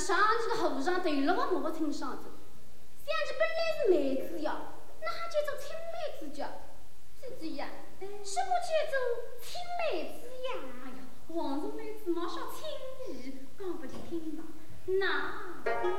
上去的和尚对了我没听上子，想起本来是妹子呀，那还叫做亲妹子家，姐姐呀，什么叫做亲妹子呀？ 哎呀，皇上妹子嘛上亲姨，讲不就听吧？ 那。